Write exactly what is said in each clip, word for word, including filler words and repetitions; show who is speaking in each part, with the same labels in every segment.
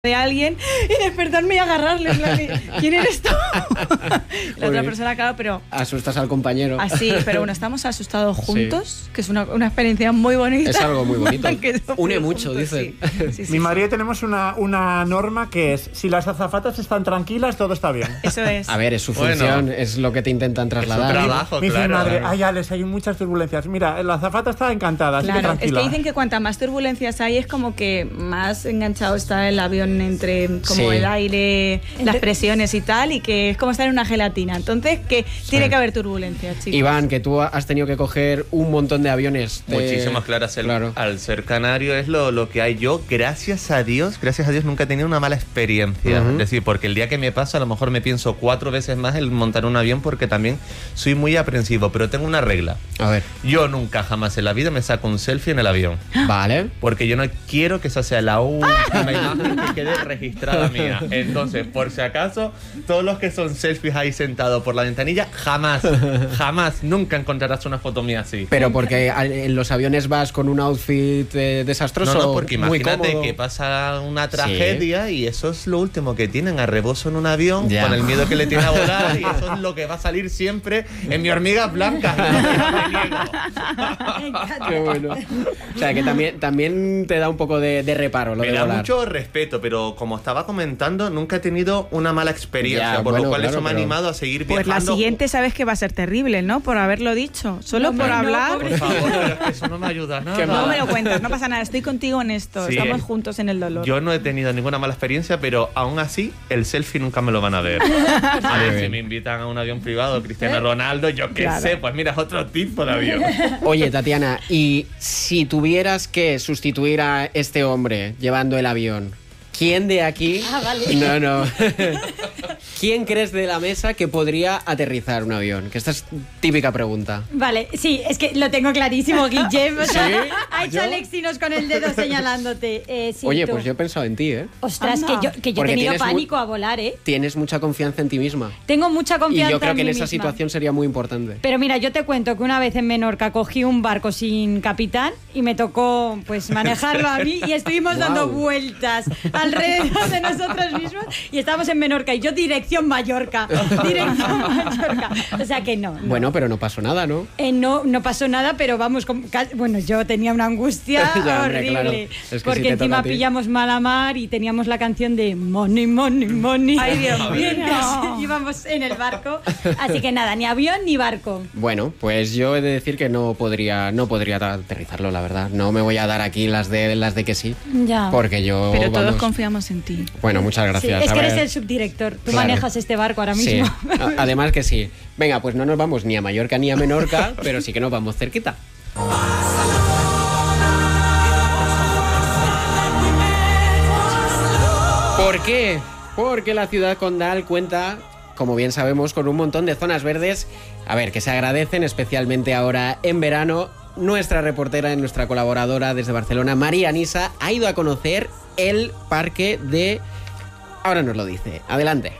Speaker 1: de alguien y despertarme y agarrarle. ¿Quién eres tú? La otra persona, claro, pero...
Speaker 2: Asustas al compañero.
Speaker 1: Así, pero bueno, estamos asustados juntos, sí. Que es una, una experiencia muy bonita.
Speaker 2: Es algo muy bonito. Une mucho,
Speaker 1: juntos,
Speaker 2: dicen.
Speaker 1: Sí. Sí, sí,
Speaker 3: Mi
Speaker 1: sí.
Speaker 3: marido tenemos una, una norma que es, si las azafatas están tranquilas, todo está bien.
Speaker 1: Eso es.
Speaker 2: A ver, es su función, bueno, es lo que te intentan trasladar.
Speaker 4: Es su trabajo,
Speaker 3: mi,
Speaker 4: claro.
Speaker 3: Mi madre, ay, Alex, hay muchas turbulencias. Mira, la azafata está encantada, así
Speaker 1: Claro,
Speaker 3: que tranquila.
Speaker 1: es que dicen que cuanta más turbulencias hay, es como que más enganchado está el avión entre como
Speaker 2: sí.
Speaker 1: el aire, las presiones y tal, y que es como estar en una gelatina. Entonces, que sí. tiene que haber turbulencias, chicos.
Speaker 2: Iván, que tú has tenido que coger un montón de aviones. De...
Speaker 4: Muchísimas, claro, el,
Speaker 2: claro.
Speaker 4: Al ser canario es lo, lo que hay. Yo, gracias a Dios, gracias a Dios, nunca he tenido una mala experiencia. Uh-huh. Es decir, porque el día que me pasa, a lo mejor me pienso cuatro veces más el montar un avión, porque también soy muy aprensivo, pero tengo una regla.
Speaker 2: A ver.
Speaker 4: Yo nunca jamás en la vida me saco un selfie en el avión.
Speaker 2: Vale.
Speaker 4: Porque yo no quiero que esa sea la última imagen que quede registrada mía. Entonces, por si acaso, todos los que son selfies ahí sentados por la ventanilla, jamás, jamás, nunca encontrarás una foto mía así.
Speaker 2: Pero porque en los aviones vas con un outfit eh, desastroso.
Speaker 4: No, no, porque imagínate
Speaker 2: muy
Speaker 4: que pasa una tragedia, sí. Y eso es lo último que tienen, a rebozo en un avión, ya. Con el miedo que le tiene a volar, y eso es lo que va a salir siempre en mi hormiga blanca.
Speaker 2: Qué bueno. O sea, que también, también te da un poco de, de reparo lo
Speaker 4: Me
Speaker 2: de
Speaker 4: da
Speaker 2: volar.
Speaker 4: mucho respeto, pero como estaba comentando, nunca he tenido una mala experiencia,
Speaker 2: ya,
Speaker 4: por
Speaker 2: bueno,
Speaker 4: lo cual
Speaker 2: claro,
Speaker 4: eso me ha
Speaker 2: pero...
Speaker 4: animado a seguir
Speaker 1: pues
Speaker 4: viajando.
Speaker 1: Pues la siguiente sabes que va a ser terrible, ¿no? Por haberlo dicho. Solo
Speaker 4: no,
Speaker 1: por
Speaker 4: no,
Speaker 1: hablar.
Speaker 4: Por favor, pero es que eso no me ayuda nada.
Speaker 1: No me lo cuentas, no pasa nada. Estoy contigo en esto. Sí. Estamos juntos en el dolor.
Speaker 4: Yo no he tenido ninguna mala experiencia, pero aún así, el selfie nunca me lo van a ver. A ver si me invitan a un avión privado, Cristiano Ronaldo, yo qué claro. sé, pues mira, es otro tipo de avión.
Speaker 2: Oye, Tatiana, y si tuvieras que sustituir a este hombre llevando el avión, ¿quién de aquí?
Speaker 5: Ah, vale.
Speaker 2: No, no. ¿Quién crees de la mesa que podría aterrizar un avión? Que esta es típica pregunta.
Speaker 5: Vale, sí, es que lo tengo clarísimo, Guillem. O sea,
Speaker 2: ¿Sí?
Speaker 5: ha hecho Alexinos con el dedo señalándote. Eh, sí,
Speaker 2: Oye,
Speaker 5: tú.
Speaker 2: pues yo he pensado en ti, ¿eh?
Speaker 5: Ostras, Anda. que yo, que yo he tenido pánico a volar, ¿eh?
Speaker 2: Tienes mucha confianza en ti misma.
Speaker 5: Tengo mucha confianza en
Speaker 2: Y yo creo que en,
Speaker 5: en
Speaker 2: esa
Speaker 5: misma.
Speaker 2: situación sería muy importante.
Speaker 5: Pero mira, yo te cuento que una vez en Menorca cogí un barco sin capitán y me tocó pues manejarlo a mí y estuvimos wow. dando vueltas alrededor de nosotros mismos y estábamos en Menorca y yo dirección Mallorca. Dirección Mallorca. O sea que no. no.
Speaker 2: Bueno, pero no pasó nada, ¿no?
Speaker 5: Eh, no, no pasó nada, pero vamos, con, bueno, yo tenía una angustia ya, hombre, horrible. Claro. Es que porque si encima pillamos mala mar y teníamos la canción de Money, Money, Money.
Speaker 1: Ay, Dios mío.
Speaker 5: No. Íbamos en el barco. Así que nada, ni avión ni barco.
Speaker 2: Bueno, pues yo he de decir que no podría, no podría aterrizarlo, la verdad. No me voy a dar aquí las de las de que sí.
Speaker 5: Ya.
Speaker 2: Porque yo.
Speaker 1: Pero
Speaker 2: vamos...
Speaker 1: todos confiamos en ti.
Speaker 2: Bueno, muchas gracias.
Speaker 5: Sí, es que eres el subdirector. Tú claro. manejas este barco ahora mismo.
Speaker 2: Sí. Además que sí. Venga, pues no nos vamos ni a Mallorca ni a Menorca, pero sí que nos vamos cerquita. ¿Por qué? Porque la ciudad condal cuenta, como bien sabemos, con un montón de zonas verdes, a ver, que se agradecen especialmente ahora en verano. Nuestra reportera, nuestra colaboradora desde Barcelona, María Nisa, ha ido a conocer el parque de... Ahora nos lo dice. Adelante.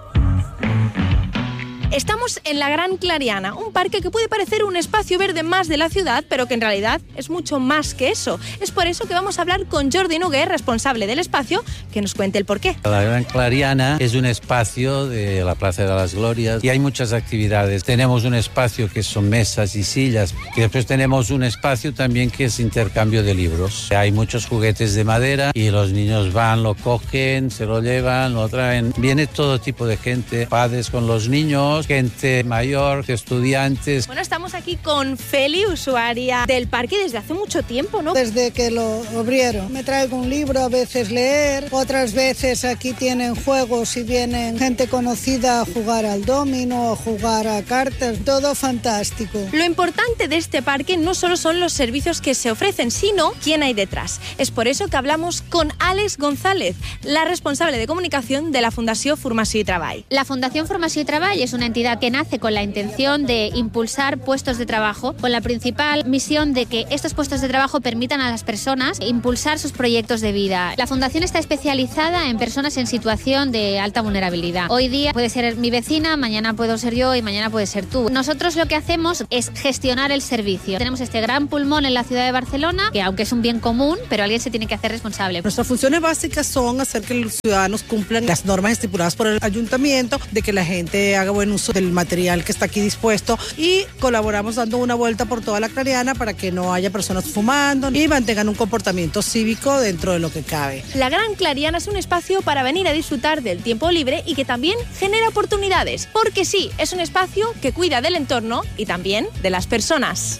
Speaker 6: Estamos en la Gran Clariana, un parque que puede parecer un espacio verde más de la ciudad, pero que en realidad es mucho más que eso. Es por eso que vamos a hablar con Jordi Noguer, responsable del espacio, que nos cuente el porqué.
Speaker 7: La Gran Clariana es un espacio de la Plaza de las Glorias y hay muchas actividades. Tenemos un espacio que son mesas y sillas y después tenemos un espacio también que es intercambio de libros. Hay muchos juguetes de madera y los niños van, lo cogen, se lo llevan, lo traen. Viene todo tipo de gente, padres con los niños, gente mayor, estudiantes.
Speaker 6: Bueno, estamos aquí con Feli, usuaria del parque desde hace mucho tiempo, ¿no?
Speaker 8: Desde que lo abrieron. Me traigo un libro a veces leer, otras veces aquí tienen juegos y vienen gente conocida a jugar al domino, a jugar a cartas, todo fantástico.
Speaker 6: Lo importante de este parque no solo son los servicios que se ofrecen, sino quién hay detrás. Es por eso que hablamos con Àlex González, la responsable de comunicación de la Fundació Formació i Treball.
Speaker 9: La Fundación Formació i Treball es una entidad que nace con la intención de impulsar puestos de trabajo, con la principal misión de que estos puestos de trabajo permitan a las personas impulsar sus proyectos de vida. La fundación está especializada en personas en situación de alta vulnerabilidad. Hoy día puede ser mi vecina, mañana puedo ser yo y mañana puede ser tú. Nosotros lo que hacemos es gestionar el servicio. Tenemos este gran pulmón en la ciudad de Barcelona, que aunque es un bien común, pero alguien se tiene que hacer responsable.
Speaker 10: Nuestras funciones básicas son hacer que los ciudadanos cumplan las normas estipuladas por el ayuntamiento, de que la gente haga buen uso del material que está aquí dispuesto, y colaboramos dando una vuelta por toda la Clariana para que no haya personas fumando y mantengan un comportamiento cívico dentro de lo que cabe.
Speaker 6: La Gran Clariana es un espacio para venir a disfrutar del tiempo libre y que también genera oportunidades, porque sí, es un espacio que cuida del entorno y también de las personas.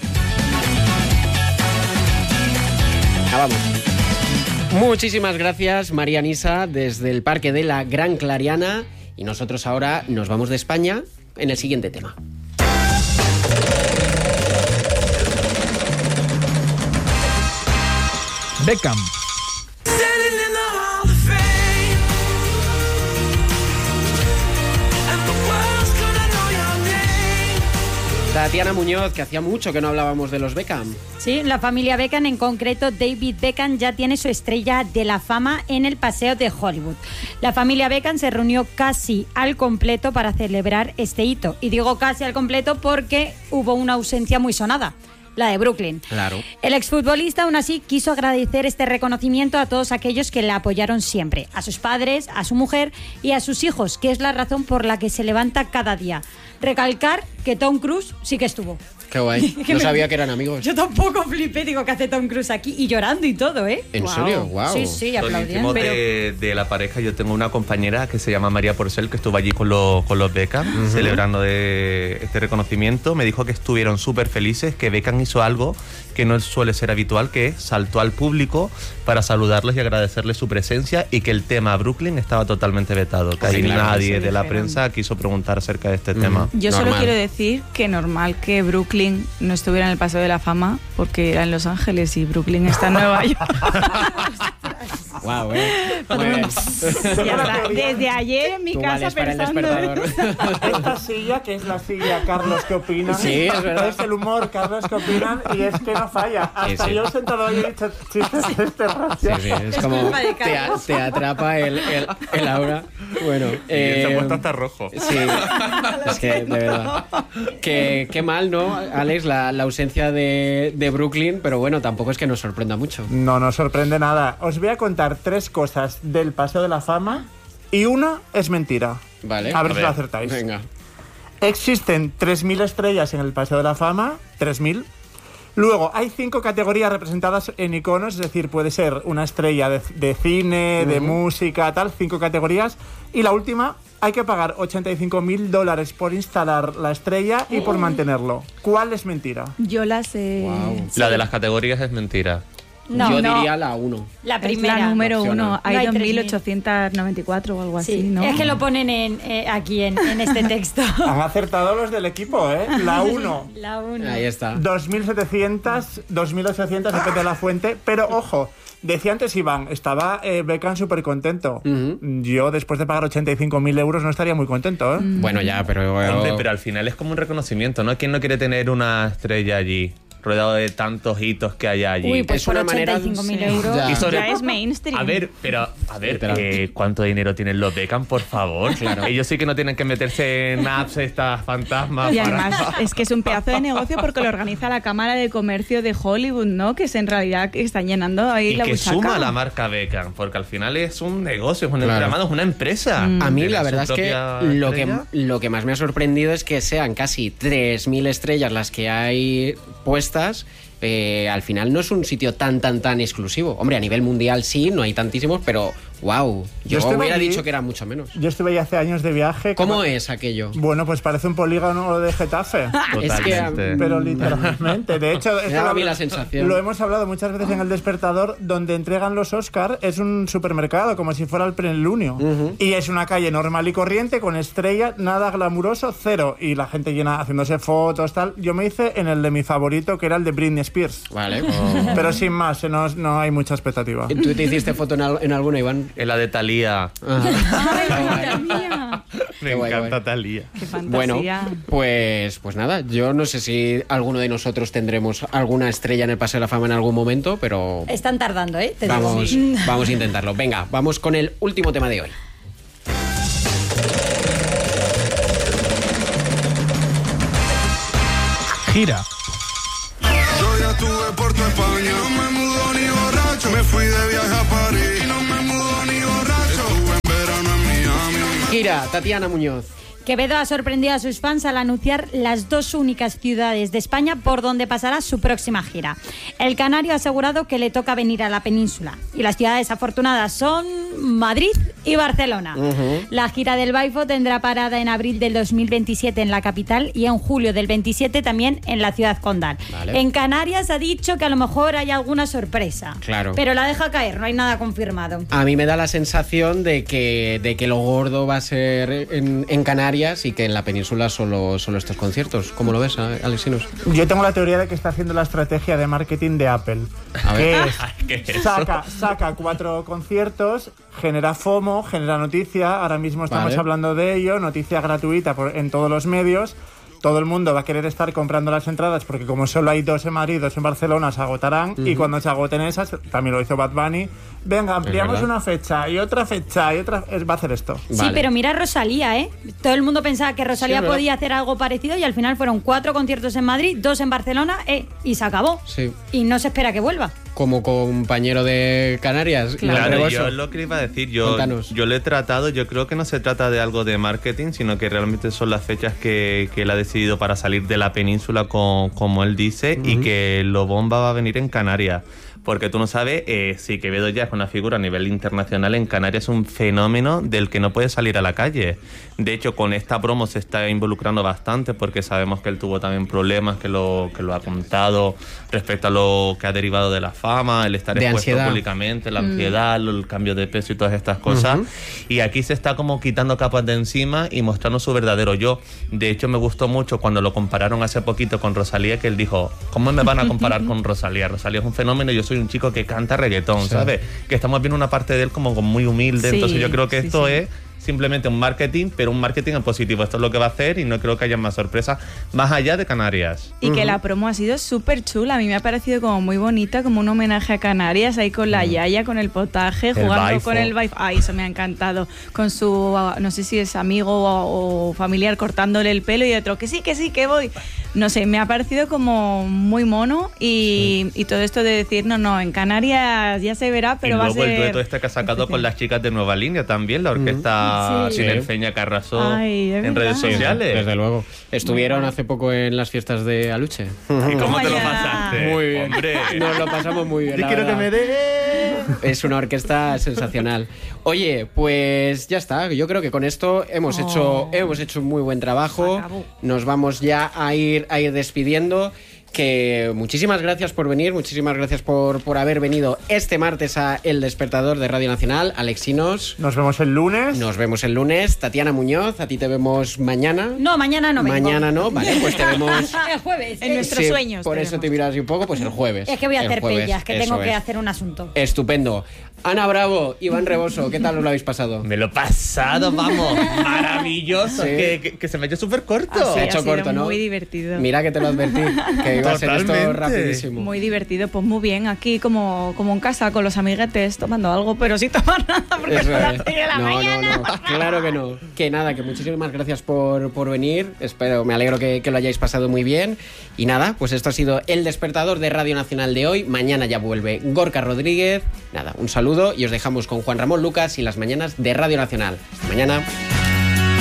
Speaker 2: Ah, vamos. Muchísimas gracias, María Nisa, desde el Parque de la Gran Clariana. Y nosotros ahora nos vamos de España en el siguiente tema.
Speaker 11: Beckham.
Speaker 2: Tatiana Muñoz, que hacía mucho que no hablábamos de los Beckham.
Speaker 5: Sí, la familia Beckham, en concreto David Beckham, ya tiene su estrella de la fama en el Paseo de Hollywood. La familia Beckham se reunió casi al completo para celebrar este hito. Y digo casi al completo porque hubo una ausencia muy sonada, la de Brooklyn.
Speaker 2: Claro.
Speaker 5: El exfutbolista aún así quiso agradecer este reconocimiento a todos aquellos que la apoyaron siempre, a sus padres, a su mujer y a sus hijos, que es la razón por la que se levanta cada día. Recalcar que Tom Cruise sí que estuvo.
Speaker 2: Qué guay. No sabía que eran amigos.
Speaker 5: Yo tampoco flipé, digo, que hace Tom Cruise aquí y llorando y todo, ¿eh?
Speaker 2: ¿En wow. serio? Wow.
Speaker 5: Sí, sí, aplaudiendo.
Speaker 4: Pero... de, de la pareja, yo tengo una compañera que se llama María Porcel, que estuvo allí con, lo, con los Beckham, uh-huh. celebrando de este reconocimiento. Me dijo que estuvieron súper felices, que Beckham hizo algo que no suele ser habitual, que saltó al público para saludarles y agradecerles su presencia, y que el tema Brooklyn estaba totalmente vetado, que sí, ahí claro, nadie de la prensa quiso preguntar acerca de este uh-huh. tema.
Speaker 1: Yo
Speaker 2: normal.
Speaker 1: Solo quiero decir que normal que Brooklyn no estuviera en el Paseo de la Fama, porque era en Los Ángeles y Brooklyn está en Nueva York.
Speaker 2: Wow, eh. Pues,
Speaker 1: ya está. Desde ayer en mi
Speaker 2: Tú
Speaker 1: casa
Speaker 2: vales
Speaker 1: pensando
Speaker 2: para el despertador.
Speaker 3: Esta silla, que es la silla Carlos, ¿qué opinan?
Speaker 2: Sí, es verdad.
Speaker 3: Es el humor, Carlos, ¿qué opinan? Y es que no falla. Hasta
Speaker 2: sí, sí.
Speaker 3: yo sentado ahí he dicho chistes de este racio.
Speaker 2: Sí, sí, es, es como te, a, te atrapa el, el, el aura. Bueno,
Speaker 4: eh, y se ha puesto
Speaker 2: hasta
Speaker 4: rojo.
Speaker 2: Sí, es que de verdad. Qué, qué mal, ¿no, Alex? La, la ausencia de, de Brooklyn, pero bueno, tampoco es que nos sorprenda mucho.
Speaker 3: No nos sorprende nada. Os voy a contar tres cosas del Paseo de la Fama y una es mentira.
Speaker 2: Vale.
Speaker 3: A ver
Speaker 2: a
Speaker 3: si
Speaker 2: ver.
Speaker 3: lo acertáis.
Speaker 2: Venga.
Speaker 3: Existen tres mil estrellas en el Paseo de la Fama, tres mil. Luego, hay cinco categorías representadas en iconos, es decir, puede ser una estrella de, de cine, uh-huh. de música, tal, cinco categorías. Y la última, hay que pagar ochenta y cinco mil dólares por instalar la estrella y por mantenerlo. ¿Cuál es mentira?
Speaker 1: Yo la sé.
Speaker 2: Wow.
Speaker 4: La de las categorías es mentira.
Speaker 1: No,
Speaker 2: Yo
Speaker 1: no.
Speaker 2: diría la uno.
Speaker 5: La primera.
Speaker 1: Es la número
Speaker 2: Opcional.
Speaker 1: uno. Hay,
Speaker 5: No hay
Speaker 1: dos mil ochocientos noventa y cuatro o algo
Speaker 5: Sí,
Speaker 1: así, ¿no?
Speaker 5: es que lo ponen en, eh, aquí en, en este texto.
Speaker 3: Han acertado los del equipo, ¿eh? La uno.
Speaker 5: La uno.
Speaker 2: Ahí está.
Speaker 3: dos mil setecientos, dos mil ochocientos, depende de la fuente. Pero ojo, decía antes Iván, estaba eh, Beckham súper contento.
Speaker 2: Uh-huh.
Speaker 3: Yo, después de pagar ochenta y cinco mil euros, no estaría muy contento, ¿eh?
Speaker 2: Mm. Bueno, ya, pero...
Speaker 4: Hombre, pero al final es como un reconocimiento, ¿no? ¿Quién no quiere tener una estrella allí? Rodeado de tantos hitos que hay allí.
Speaker 5: Uy, pues
Speaker 2: es
Speaker 5: por
Speaker 2: una
Speaker 5: ochenta y cinco mil euros.
Speaker 2: Ya.
Speaker 4: Y sobre-
Speaker 1: Ya es mainstream.
Speaker 4: A ver, pero, a ver,
Speaker 2: Literal.
Speaker 4: eh, ¿cuánto dinero tienen los Beckham, por favor?
Speaker 2: Claro.
Speaker 4: Ellos sí que no tienen que meterse en apps estas fantasmas.
Speaker 1: Y
Speaker 4: para-
Speaker 1: además es que es un pedazo de negocio porque lo organiza la Cámara de Comercio de Hollywood, ¿no? Que es en realidad que están llenando ahí
Speaker 4: Y
Speaker 1: la
Speaker 4: que
Speaker 1: buchaca.
Speaker 4: suma la marca Beckham, porque al final es un negocio, es un
Speaker 2: Claro.
Speaker 4: entramado, es una empresa.
Speaker 1: Mm.
Speaker 2: A mí
Speaker 4: Tener
Speaker 2: la
Speaker 4: su
Speaker 2: verdad es que
Speaker 4: propia
Speaker 2: lo, que
Speaker 4: estrella.
Speaker 2: lo que más me ha sorprendido es que sean casi tres mil estrellas las que hay puestas. Eh, al final no es un sitio tan, tan, tan exclusivo. Hombre, a nivel mundial sí, no hay tantísimos, pero wow, yo,
Speaker 3: Yo estuve
Speaker 2: hubiera
Speaker 3: allí-
Speaker 2: dicho que era mucho menos.
Speaker 3: Yo estuve ya hace años de viaje.
Speaker 2: ¿Cómo
Speaker 3: como-
Speaker 2: es aquello?
Speaker 3: Bueno, pues parece un polígono de Getafe.
Speaker 2: Es que,
Speaker 4: Totalmente.
Speaker 3: Pero literalmente. De hecho,
Speaker 2: Me
Speaker 3: esto
Speaker 2: daba
Speaker 3: lo,
Speaker 2: a mí la sensación.
Speaker 3: lo hemos hablado muchas veces en El Despertador, donde entregan los Oscar, es un supermercado, como si fuera el plenilunio.
Speaker 2: Ujú.
Speaker 3: Y es una calle normal y corriente, con estrella, nada glamuroso, cero. Y la gente llena haciéndose fotos, tal. Yo me hice en el de mi favorito, que era el de Britney Spears.
Speaker 2: Vale.
Speaker 3: Pero sin más, eh, no, no hay mucha expectativa.
Speaker 2: ¿Tú te hiciste foto en, al- en alguna, Iván?
Speaker 4: En la de Thalía.
Speaker 2: Ajá.
Speaker 5: Ay, madre mía.
Speaker 4: Me
Speaker 2: guay,
Speaker 4: encanta
Speaker 2: guay.
Speaker 4: Thalía.
Speaker 1: Qué fantasía.
Speaker 2: Bueno, pues, pues nada, yo no sé si alguno de nosotros tendremos alguna estrella en el Paseo de la Fama en algún momento, pero
Speaker 5: Están tardando, ¿eh? Te
Speaker 2: vamos,
Speaker 5: digo.
Speaker 2: vamos a intentarlo. Venga, vamos con el último tema de hoy.
Speaker 11: Gira.
Speaker 12: Yo ya estuve por tu España, no me mudo ni borracho. Me fui de viaje a París, no me mudo ni borracho. Estuve en verano en Miami.
Speaker 2: Gira, Tatiana Muñoz.
Speaker 5: Quevedo ha sorprendido a sus fans al anunciar las dos únicas ciudades de España por donde pasará su próxima gira. El canario ha asegurado que le toca venir a la península y las ciudades afortunadas son Madrid y Barcelona.
Speaker 2: Uh-huh.
Speaker 5: La gira del Baifo tendrá parada en abril del dos mil veintisiete en la capital y en julio del veintisiete también en la ciudad condal.
Speaker 2: Vale.
Speaker 5: En Canarias ha dicho que a lo mejor hay alguna sorpresa,
Speaker 2: Claro.
Speaker 5: pero la deja caer, no hay nada confirmado.
Speaker 2: A mí me da la sensación de que, de que lo gordo va a ser en, en Canarias y que en la península solo, solo estos conciertos. ¿Cómo lo ves, Alexinos?
Speaker 3: Yo tengo la teoría de que está haciendo la estrategia de marketing de Apple.
Speaker 2: A ver.
Speaker 3: Que es,
Speaker 4: ¿Qué es eso?
Speaker 3: saca, saca cuatro conciertos, genera FOMO, genera noticia. Ahora mismo estamos
Speaker 2: Vale.
Speaker 3: hablando de ello, noticia gratuita por, en todos los medios. Todo el mundo va a querer estar comprando las entradas porque como solo hay dos en Madrid, dos en Barcelona, se agotarán. Uh-huh. Y cuando se agoten esas, también lo hizo Bad Bunny, venga, ampliamos una fecha y otra fecha y otra... Va a hacer esto.
Speaker 5: Sí,
Speaker 2: Vale.
Speaker 5: pero mira Rosalía, ¿eh? Todo el mundo pensaba que Rosalía
Speaker 2: Sí,
Speaker 5: podía hacer algo parecido y al final fueron cuatro conciertos en Madrid, dos en Barcelona eh, y se acabó.
Speaker 2: Sí.
Speaker 5: Y no se espera que vuelva.
Speaker 2: Como compañero de Canarias.
Speaker 5: Claro.
Speaker 2: Iván
Speaker 4: Claro,
Speaker 2: Reboso.
Speaker 4: yo lo que iba a decir, yo,
Speaker 2: Cuéntanos.
Speaker 4: yo lo he tratado, yo creo que no se trata de algo de marketing, sino que realmente son las fechas que, que él ha decidido para salir de la península, con, como él dice, uh-huh. y que lo bomba va a venir en Canarias. Porque tú no sabes, eh, sí, Quevedo ya es una figura a nivel internacional, en Canarias es un fenómeno del que no puede salir a la calle. De hecho, con esta promo se está involucrando bastante porque sabemos que él tuvo también problemas, que lo, que lo ha contado respecto a lo que ha derivado de la fama, el estar
Speaker 2: De
Speaker 4: expuesto
Speaker 2: ansiedad.
Speaker 4: públicamente, la
Speaker 2: Mm.
Speaker 4: ansiedad, el cambio de peso y todas estas cosas.
Speaker 2: Uh-huh.
Speaker 4: Y aquí se está como quitando capas de encima y mostrando su verdadero yo. De hecho, me gustó mucho cuando lo compararon hace poquito con Rosalía, que él dijo, ¿cómo me van a comparar con Rosalía? Rosalía es un fenómeno y yo soy un chico que canta reggaetón,
Speaker 2: Sí.
Speaker 4: ¿sabes? Que estamos viendo una parte de él como muy humilde.
Speaker 1: Sí,
Speaker 4: Entonces yo creo que
Speaker 1: sí,
Speaker 4: esto
Speaker 1: sí.
Speaker 4: es simplemente un marketing, pero un marketing en positivo. Esto es lo que va a hacer y no creo que haya más sorpresas más allá de Canarias.
Speaker 1: Y que la promo ha sido súper chula. A mí me ha parecido como muy bonita, como un homenaje a Canarias, ahí con la yaya, con el potaje, jugando
Speaker 4: baifo.
Speaker 1: con el baifo. Ay, eso me ha encantado. Con su, no sé si es amigo o, o familiar, cortándole el pelo y otro, que sí, que sí, que voy. No sé, me ha parecido como muy mono y, y todo esto de decir, no, no, en Canarias ya se verá, pero
Speaker 4: y
Speaker 1: va a
Speaker 4: luego
Speaker 1: ser...
Speaker 4: el dueto este que ha sacado con las chicas de Nueva Línea también, la orquesta
Speaker 1: Sí.
Speaker 4: Sinerfeña que arrasó
Speaker 1: Ay, es
Speaker 4: en redes
Speaker 1: verdad.
Speaker 4: sociales.
Speaker 2: Desde luego. Estuvieron hace poco en las fiestas de Aluche.
Speaker 4: ¿Y cómo te lo
Speaker 1: Vaya.
Speaker 4: pasaste?
Speaker 2: Muy bien.
Speaker 4: Hombre.
Speaker 2: Nos lo pasamos muy bien.
Speaker 4: Yo
Speaker 2: la
Speaker 4: quiero que
Speaker 2: verdad.
Speaker 4: me dé.
Speaker 2: Es una orquesta sensacional. Oye, pues ya está. Yo creo que con esto hemos
Speaker 1: Oh.
Speaker 2: hecho hemos hecho un muy buen trabajo.
Speaker 1: Se acabó.
Speaker 2: Nos vamos ya a ir a ir despidiendo. Que muchísimas gracias por venir, muchísimas gracias por, por haber venido este martes a El Despertador de Radio Nacional. Alexinos.
Speaker 3: Nos vemos el lunes.
Speaker 2: Nos vemos el lunes. Tatiana Muñoz, a ti te vemos mañana.
Speaker 5: No, mañana no vengo.
Speaker 2: Mañana no, vale, pues te vemos.
Speaker 5: El jueves.
Speaker 1: En
Speaker 5: eh.
Speaker 1: nuestros
Speaker 2: Sí,
Speaker 1: sueños.
Speaker 2: por
Speaker 1: te
Speaker 2: eso
Speaker 1: vemos.
Speaker 2: te miras un poco, pues el jueves.
Speaker 5: Es que voy a
Speaker 2: El
Speaker 5: hacer
Speaker 2: jueves,
Speaker 5: pellas, que
Speaker 2: eso
Speaker 5: tengo que
Speaker 2: es.
Speaker 5: hacer un asunto.
Speaker 2: Estupendo. Ana Bravo, Iván Reboso, ¿qué tal os lo habéis pasado?
Speaker 4: Me lo he pasado, vamos. Maravilloso.
Speaker 2: Sí.
Speaker 4: Que, que, que se me ha hecho súper corto.
Speaker 1: Ah, sí,
Speaker 2: Se ha
Speaker 1: ha
Speaker 2: hecho
Speaker 1: sido
Speaker 2: corto, ¿no?
Speaker 1: muy divertido.
Speaker 2: Mira que te lo advertí, que iba a ser esto
Speaker 4: Totalmente.
Speaker 2: rapidísimo.
Speaker 1: Muy divertido, pues muy bien. Aquí como, como en casa con los amiguetes tomando algo, pero sin tomar nada porque
Speaker 2: Eso
Speaker 1: son las
Speaker 2: es.
Speaker 1: seis de la
Speaker 2: No,
Speaker 1: mañana.
Speaker 2: no, no, claro que no. Que nada, que muchísimas gracias por, por venir. Espero, me alegro que, que lo hayáis pasado muy bien. Y nada, pues esto ha sido El Despertador de Radio Nacional de hoy. Mañana ya vuelve Gorka Rodríguez. Nada, un saludo y os dejamos con Juan Ramón Lucas y las mañanas de Radio Nacional. Hasta mañana.